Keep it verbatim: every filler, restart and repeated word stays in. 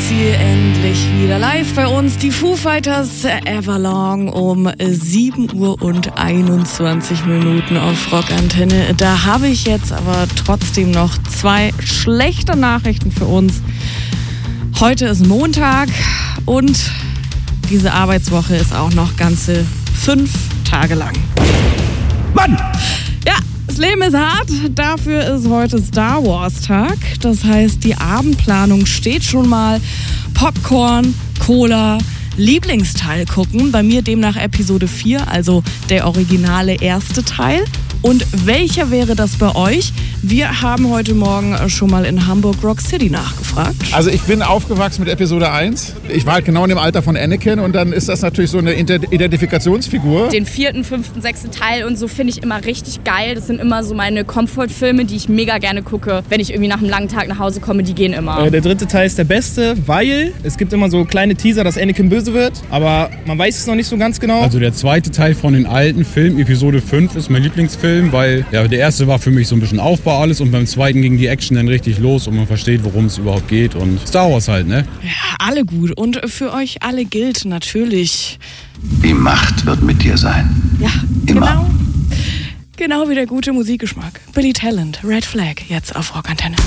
sie endlich wieder live bei uns. Die Foo Fighters, Everlong um sieben Uhr und einundzwanzig Minuten auf Rockantenne. Da habe ich jetzt aber trotzdem noch zwei schlechte Nachrichten für uns. Heute ist Montag und diese Arbeitswoche ist auch noch ganze fünf Tage lang. Mann! Ja, das Leben ist hart. Dafür ist heute Star Wars Tag. Das heißt, die Abendplanung steht schon mal. Popcorn, Cola, Lieblingsteil gucken. Bei mir demnach Episode vier, also der originale erste Teil. Und welcher wäre das bei euch? Wir haben heute Morgen schon mal in Hamburg Rock City nachgefragt. Also ich bin aufgewachsen mit Episode eins. Ich war halt genau in dem Alter von Anakin und dann ist das natürlich so eine Identifikationsfigur. Den vierten, fünften, sechsten Teil und so finde ich immer richtig geil. Das sind immer so meine Comfort-Filme, die ich mega gerne gucke, wenn ich irgendwie nach einem langen Tag nach Hause komme. Die gehen immer. Äh, der dritte Teil ist der beste, weil es gibt immer so kleine Teaser, dass Anakin böse wird. Aber man weiß es noch nicht so ganz genau. Also der zweite Teil von den alten Filmen, Episode fünf, ist mein Lieblingsfilm, weil ja, der erste war für mich so ein bisschen Aufbau alles und beim zweiten ging die Action dann richtig los und man versteht, worum es überhaupt geht und Star Wars halt, ne? Ja, alle gut. Und für euch alle gilt natürlich... Die Macht wird mit dir sein. Ja, Immer. genau. Genau wie der gute Musikgeschmack. Billy Talent, Red Flag, jetzt auf Rockantenne.